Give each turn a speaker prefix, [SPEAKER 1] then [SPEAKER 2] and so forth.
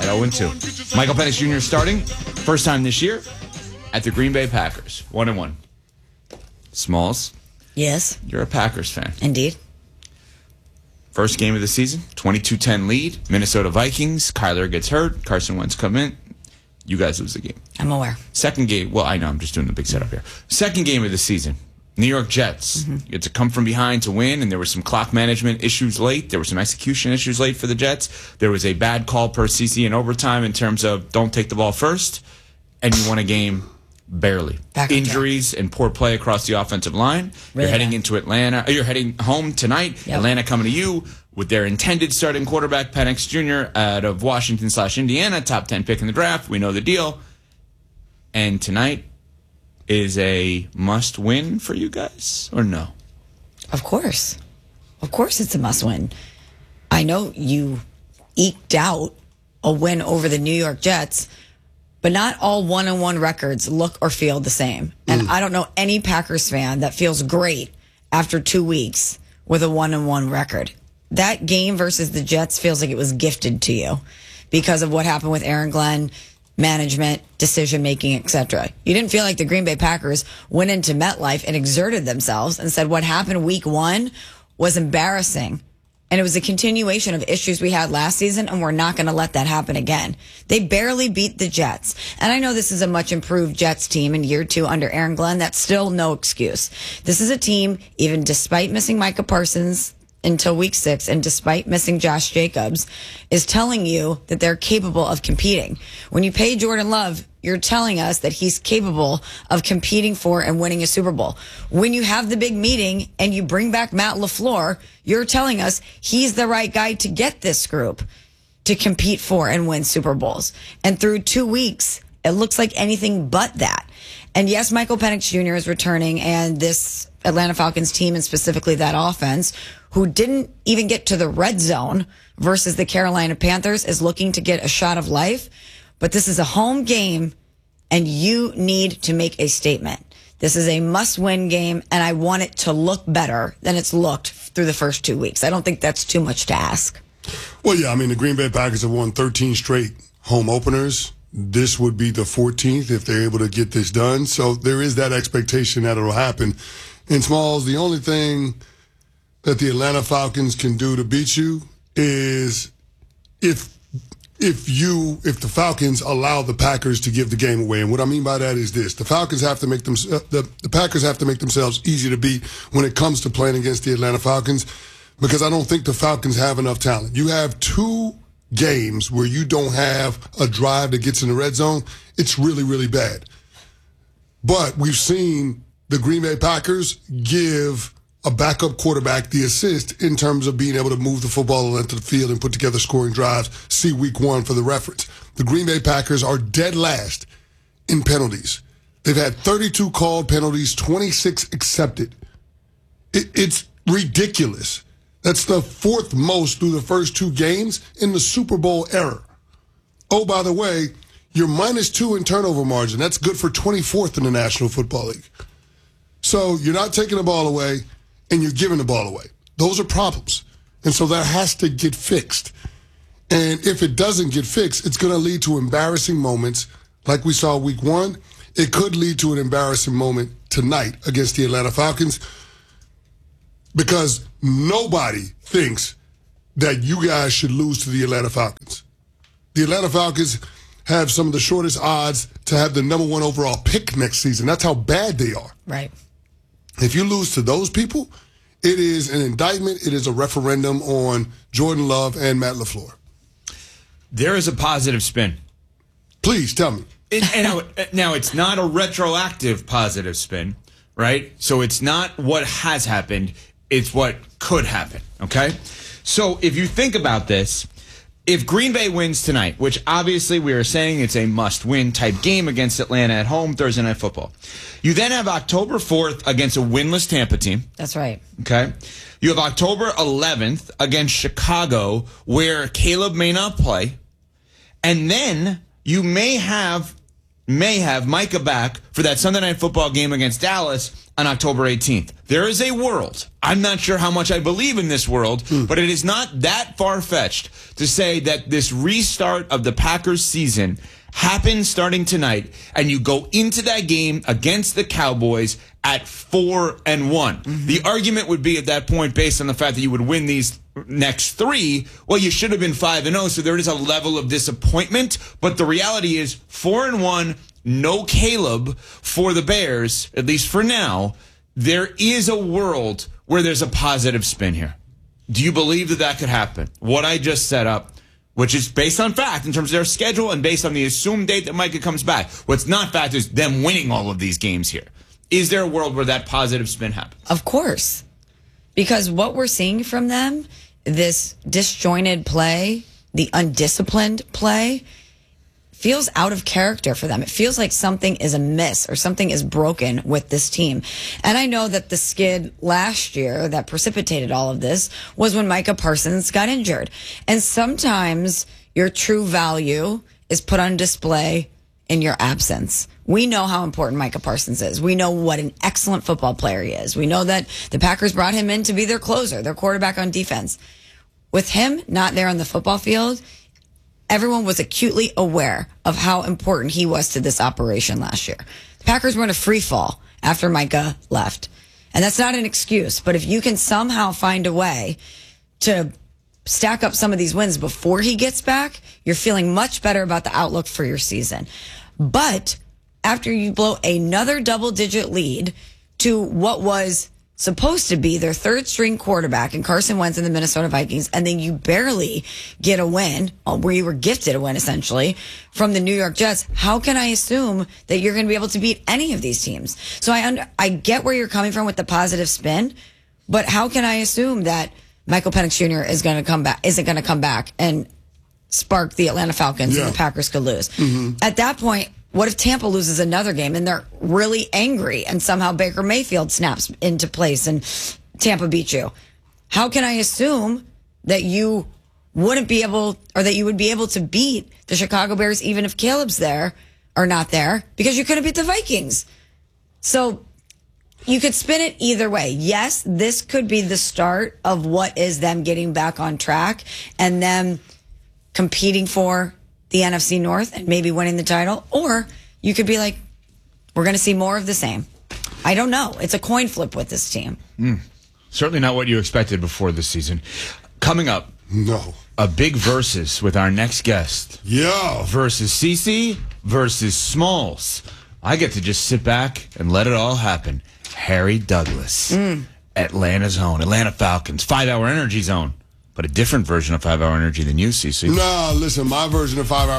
[SPEAKER 1] 0-2. Michael Penix Jr. starting, first time this year, at the Green Bay Packers. 1-1. Smalls.
[SPEAKER 2] Yes.
[SPEAKER 1] You're a Packers fan.
[SPEAKER 2] Indeed.
[SPEAKER 1] First game of the season, 22-10 lead. Minnesota Vikings. Kyler gets hurt. Carson Wentz come in. You guys lose the game.
[SPEAKER 2] I'm aware.
[SPEAKER 1] Second game, well, I know, I'm just doing the big setup here. Second game of the season, New York Jets. You had to come from behind to win, and there were some clock management issues late. There were some execution issues late for the Jets. There was a bad call per CC in overtime in terms of don't take the ball first, and you won a game barely. Injuries and poor play across the offensive line.
[SPEAKER 2] Really
[SPEAKER 1] you're heading
[SPEAKER 2] bad.
[SPEAKER 1] into Atlanta. You're heading home tonight.
[SPEAKER 2] Yep.
[SPEAKER 1] Atlanta coming to you with their intended starting quarterback, Penix Jr., out of Washington/Indiana, top 10 pick in the draft. We know the deal. And tonight is a must-win for you guys, or no?
[SPEAKER 2] Of course. Of course it's a must-win. I know you eked out a win over the New York Jets, but not all 1-1 records look or feel the same. And I don't know any Packers fan that feels great after 2 weeks with a 1-1 record. That game versus the Jets feels like it was gifted to you because of what happened with Aaron Glenn, management, decision-making, etc. You didn't feel like the Green Bay Packers went into MetLife and exerted themselves and said what happened week 1 was embarrassing. And it was a continuation of issues we had last season, and we're not going to let that happen again. They barely beat the Jets. And I know this is a much improved Jets team in year 2 under Aaron Glenn. That's still no excuse. This is a team, even despite missing Micah Parsons until week 6, and despite missing Josh Jacobs, is telling you that they're capable of competing. When you pay Jordan Love, you're telling us that he's capable of competing for and winning a Super Bowl. When you have the big meeting and you bring back Matt LaFleur, you're telling us he's the right guy to get this group to compete for and win Super Bowls. And through 2 weeks, it looks like anything but that. And yes, Michael Penix Jr. is returning, and this Atlanta Falcons team, and specifically that offense, who didn't even get to the red zone versus the Carolina Panthers, is looking to get a shot of life. But this is a home game, and you need to make a statement. This is a must-win game, and I want it to look better than it's looked through the first 2 weeks. I don't think that's too much to ask.
[SPEAKER 3] Well, yeah, I mean, the Green Bay Packers have won 13 straight home openers. This would be the 14th if they're able to get this done. So there is that expectation that it'll happen. And Smalls, the only thing that the Atlanta Falcons can do to beat you is if the Falcons allow the Packers to give the game away. And what I mean by that is this: the Falcons have to make them, the Packers have to make themselves easy to beat when it comes to playing against the Atlanta Falcons, because I don't think the Falcons have enough talent. You have 2 games where you don't have a drive that gets in the red zone. It's really, really bad. But we've seen the Green Bay Packers give a backup quarterback the assist in terms of being able to move the football into the field and put together scoring drives. See week 1 for the reference. The Green Bay Packers are dead last in penalties. They've had 32 called penalties, 26 accepted. It's ridiculous. That's the 4th most through the first 2 games in the Super Bowl era. Oh, by the way, you're -2 in turnover margin. That's good for 24th in the National Football League. So you're not taking the ball away, and you're giving the ball away. Those are problems. And so that has to get fixed. And if it doesn't get fixed, it's going to lead to embarrassing moments like we saw week 1. It could lead to an embarrassing moment tonight against the Atlanta Falcons, because nobody thinks that you guys should lose to the Atlanta Falcons. The Atlanta Falcons have some of the shortest odds to have the number 1 overall pick next season. That's how bad they are.
[SPEAKER 2] Right.
[SPEAKER 3] If you lose to those people, it is an indictment. It is a referendum on Jordan Love and Matt LaFleur.
[SPEAKER 1] There is a positive spin.
[SPEAKER 3] Please tell me.
[SPEAKER 1] Now, it's not a retroactive positive spin, right? So it's not what has happened. It's what could happen, okay? So if you think about this, if Green Bay wins tonight, which obviously we are saying it's a must-win type game against Atlanta at home, Thursday Night Football, you then have October 4th against a winless Tampa team.
[SPEAKER 2] That's right.
[SPEAKER 1] Okay? You have October 11th against Chicago, where Caleb may not play. And then you may have Micah back for that Sunday Night Football game against Dallas on October 18th. There is a world. I'm not sure how much I believe in this world, but it is not that far-fetched to say that this restart of the Packers season happens starting tonight, and you go into that game against the Cowboys at 4-1. The argument would be at that point, based on the fact that you would win these next three, well, you should have been 5-0, so there is a level of disappointment. But the reality is 4-1, no Caleb for the Bears, at least for now. There is a world where there's a positive spin here. Do you believe that that could happen? What I just set up, which is based on fact in terms of their schedule and based on the assumed date that Micah comes back. What's not fact is them winning all of these games here. Is there a world where that positive spin happens?
[SPEAKER 2] Of course. Because what we're seeing from them, this disjointed play, the undisciplined play, feels out of character for them. It feels like something is amiss or something is broken with this team. And I know that the skid last year that precipitated all of this was when Micah Parsons got injured. And sometimes your true value is put on display in your absence. We know how important Micah Parsons is. We know what an excellent football player he is. We know that the Packers brought him in to be their closer, their quarterback on defense. With him not there on the football field, everyone was acutely aware of how important he was to this operation last year. The Packers were in a free fall after Micah left. And that's not an excuse, but if you can somehow find a way to stack up some of these wins before he gets back, you're feeling much better about the outlook for your season. But after you blow another double-digit lead to what was supposed to be their third-string quarterback in Carson Wentz and the Minnesota Vikings, and then you barely get a win, where you were gifted a win, essentially, from the New York Jets, how can I assume that you're going to be able to beat any of these teams? So I get where you're coming from with the positive spin, but how can I assume that Michael Penix Jr. isn't going to come back and spark the Atlanta Falcons and the Packers could lose? At that point, what if Tampa loses another game and they're really angry and somehow Baker Mayfield snaps into place and Tampa beats you? How can I assume that you wouldn't be able, or that you would be able to beat the Chicago Bears even if Caleb's there or not there, because you couldn't beat the Vikings? So you could spin it either way. Yes, this could be the start of what is them getting back on track and them competing for the NFC North and maybe winning the title. Or you could be like, we're going to see more of the same. I don't know. It's a coin flip with this team.
[SPEAKER 1] Certainly not what you expected before this season. Coming up, a big versus with our next guest. Versus CeCe versus Smalls. I get to just sit back and let it all happen. Harry Douglas, Atlanta's own, Atlanta Falcons, 5-Hour Energy Zone. But a different version of 5-Hour Energy than you, CeCe.
[SPEAKER 3] No, listen, my version of 5-Hour